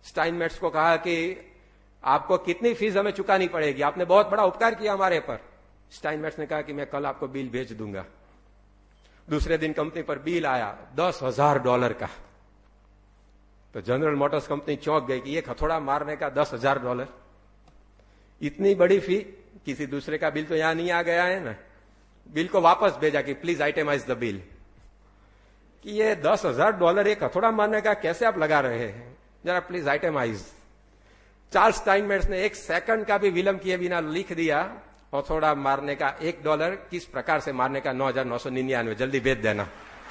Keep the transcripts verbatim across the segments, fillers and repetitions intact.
स्टाइनमेट्स को कहा कि आपको कितनी फीस हमें चुकानी पड़ेगी, आपने बहुत बड़ा उपकार किया हमारे पर। स्टाइनमेट्स ने कहा कि मैं कल आपको बिल भेज दूंगा। दूसरे दिन कंपनी पर बिल आया दस हजार डॉलर का। तो जनरल मोटर्स कंपनी चौंक गई कि एक हथौड़ा मारने का दस हजार डॉलर, इतनी बड़ी फी। किसी दूसरे का बिल तो यहां नहीं आ गया है ना। बिल को वापस भेजा कि प्लीज आइटमाइज द बिल, कि ये दस हजार डॉलर एक हथौड़ा मारने का कैसे आप लगा रहे हैं, जरा प्लीज आइटमाइज। चार्ल्स स्टाइनमेट्स ने एक सेकंड का भी विलंब किए बिना लिख दिया, हथौड़ा मारने का एक डॉलर, किस प्रकार से मारने का नौ हजार नौ सौ निन्यानवे, जल्दी भेज देना।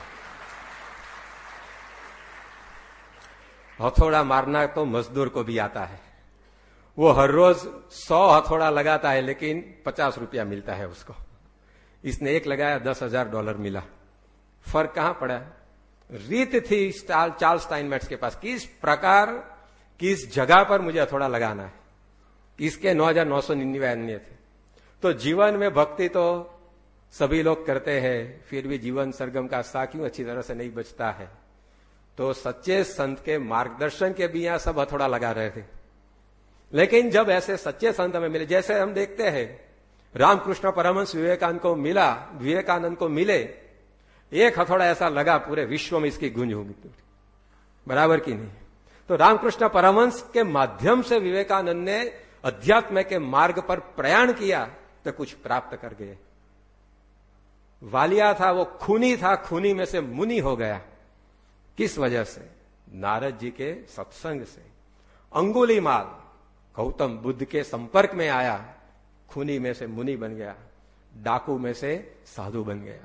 हथौड़ा मारना तो मजदूर को भी आता है, वो हर रोज सौ हथौड़ा लगाता है लेकिन पचास रुपया मिलता है उसको। इसने एक लगाया, दस हजार डॉलर मिला। फर्क कहां पड़ा? रीत थी चार्ल्स स्टाइनमेट्स के पास, किस प्रकार किस जगह पर मुझे हथौड़ा लगाना है। इसके नौ हजार नौ सौ निन्यानवे थे। तो जीवन में भक्ति तो सभी लोग करते हैं, फिर भी जीवन सरगम का सा क्यों अच्छी तरह से नहीं बचता है। तो सच्चे संत के मार्गदर्शन के भी यहां सब हथौड़ा लगा रहे थे। लेकिन जब ऐसे सच्चे संत हमें मिले, जैसे हम देखते हैं रामकृष्ण परमहंस विवेकानंद को मिला, विवेकानंद को मिले, एक हथौड़ा ऐसा लगा पूरे विश्व में इसकी गूंज होगी, बराबर की नहीं। तो रामकृष्ण परमहंस के माध्यम से विवेकानंद ने अध्यात्म के मार्ग पर प्रयाण किया तो कुछ प्राप्त कर गए। वालिया था, वो खूनी था, खूनी में से मुनि हो गया। किस वजह से? नारद जी के सत्संग से। अंगुलीमाल गौतम बुद्ध के संपर्क में आया, खूनी में से मुनि बन गया, डाकू में से साधु बन गया।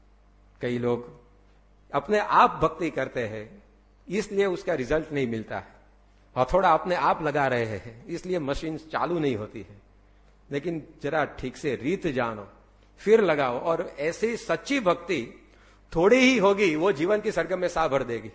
कई लोग अपने आप भक्ति करते हैं, इसलिए उसका रिजल्ट नहीं मिलता है। हथौड़ा अपने आप लगा रहे हैं, इसलिए मशीन चालू नहीं होती है। लेकिन जरा ठीक से रीत जानो, फिर लगाओ, और ऐसी सच्ची भक्ति थोड़ी ही होगी, वो जीवन की सरगम में सा भर देगी।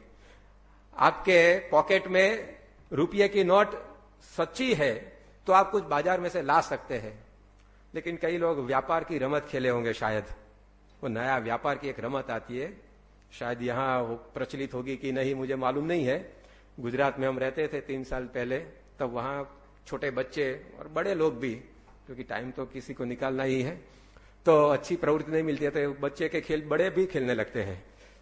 आपके पॉकेट में रुपये की नोट सच्ची है तो आप कुछ बाजार में से ला सकते हैं। लेकिन कई लोग व्यापार की रमत खेले होंगे, शायद वो नया व्यापार की एक रमत आती है, शायद यहां प्रचलित होगी कि नहीं मुझे मालूम नहीं है। गुजरात में हम रहते थे तीन साल पहले, तब वहां छोटे बच्चे और बड़े लोग भी, क्योंकि टाइम तो किसी को निकालना ही है, तो अच्छी प्रवृत्ति नहीं मिलती है, तो बच्चे के खेल बड़े भी खेलने लगते हैं।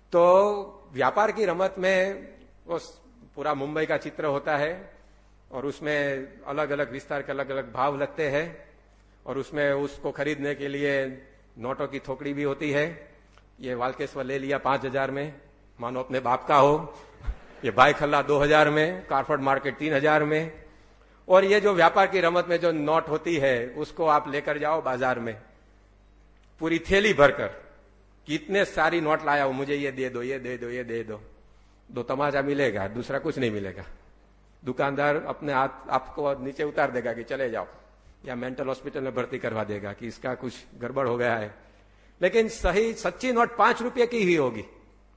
तो व्यापार की रमत में वो पूरा मुंबई का चित्र होता है और उसमें अलग अलग विस्तार के अलग अलग भाव लगते हैं, और उसमें उसको खरीदने के लिए नोटों की थोकड़ी भी होती है। ये वालकेश्वर ले लिया पांच हजार में, मानो अपने बाप का हो। ये भाई खल्ला दो हजार में, कारफोर्ड मार्केट तीन हजार में। और ये जो व्यापार की रमत में जो नोट होती है, उसको आप लेकर जाओ बाजार में पूरी थैली भरकर, कितने सारी नोट लाया हो, मुझे ये दे दो, ये दे दो, ये दे दो। दो तमाचा मिलेगा, दूसरा कुछ नहीं मिलेगा। दुकानदार अपने हाथ आपको नीचे उतार देगा कि चले जाओ, या मेंटल हॉस्पिटल में भर्ती करवा देगा कि इसका कुछ गड़बड़ हो गया है। लेकिन सही सच्ची नोट पांच रुपए की ही होगी,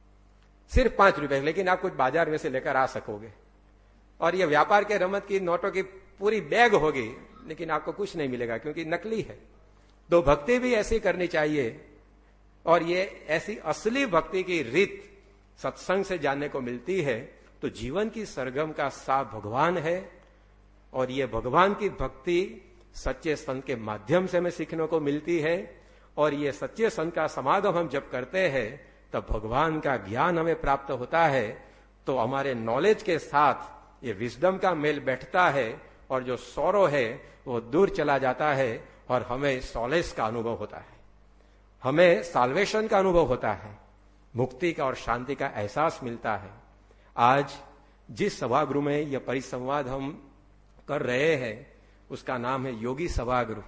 सिर्फ पांच रुपए, लेकिन आप कुछ बाजार में से लेकर आ सकोगे। और ये व्यापार के रमत की नोटों की पूरी बैग होगी, लेकिन आपको कुछ नहीं मिलेगा क्योंकि नकली है। तो भक्ति भी ऐसी करनी चाहिए, और ये ऐसी असली भक्ति की रीत सत्संग से जानने को मिलती है। तो जीवन की सरगम का सा भगवान है, और ये भगवान की भक्ति सच्चे संत के माध्यम से हमें सीखने को मिलती है। और ये सच्चे संत का समागम हम जब करते हैं तब भगवान का ज्ञान हमें प्राप्त होता है। तो हमारे नॉलेज के साथ ये विजडम का मेल बैठता है, और जो सौरो है वो दूर चला जाता है, और हमें सॉलेस का अनुभव होता है, हमें साल्वेशन का अनुभव होता है, मुक्ति का और शांति का एहसास मिलता है। आज जिस सभागृह में यह परिसंवाद हम कर रहे हैं उसका नाम है योगी सभागृह।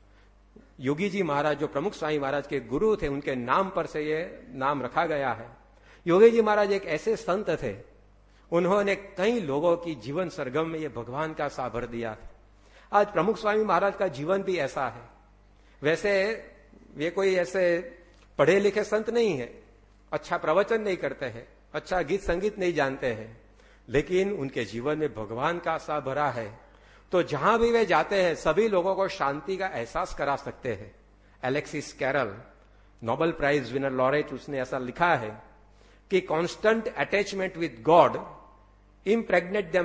योगी जी महाराज जो प्रमुख स्वामी महाराज के गुरु थे, उनके नाम पर से ये नाम रखा गया है। योगी जी महाराज एक ऐसे संत थे, उन्होंने कई लोगों की जीवन सरगम में ये भगवान का सा भर दिया। आज प्रमुख स्वामी महाराज का जीवन भी ऐसा है। वैसे वे कोई ऐसे पढ़े लिखे संत नहीं है, अच्छा प्रवचन नहीं करते हैं, अच्छा गीत संगीत नहीं जानते हैं, लेकिन उनके जीवन में भगवान का सा भरा है। तो जहां भी वे जाते हैं सभी लोगों को शांति का एहसास करा सकते हैं। Alexis Carol, Nobel prize winner laureate, उसने ऐसा लिखा है कि constant attachment with God impregnate them